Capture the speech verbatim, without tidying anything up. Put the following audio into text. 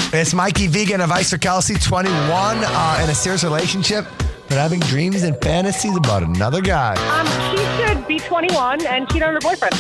It's Mikey Vegan of Ice or Kelsey, twenty-one, uh, in a serious relationship, but having dreams and fantasies about another guy. Um, she should be twenty-one and cheat on her boyfriend.